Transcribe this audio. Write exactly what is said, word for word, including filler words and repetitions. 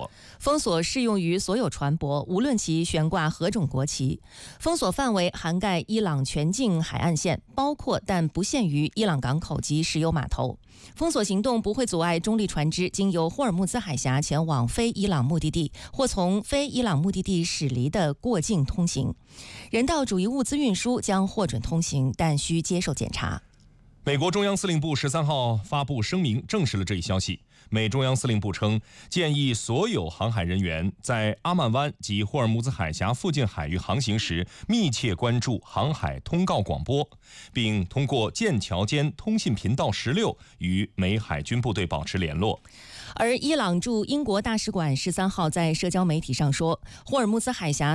锁。 封锁适用于所有船舶，无论其悬挂何种国旗。封锁范围涵盖伊朗全境海岸线，包括但不限于伊朗港口及石油码头。封锁行动不会阻碍中立船只经由霍尔木兹海峡前往非伊朗目的地或从非伊朗目的地驶离的过境通行。人道主义物资运输将获准通行，但需接受检查。 美国中央司令部十三号发布声明，证实了这一消息。美中央司令部称，建议所有航海人员在阿曼湾及霍尔木兹海峡附近海域航行时，密切关注航海通告广播，并通过剑桥间通信频道十六与美海军部队保持联络。 而伊朗驻英国大使馆十三号在社交媒体上说，霍尔木兹海峡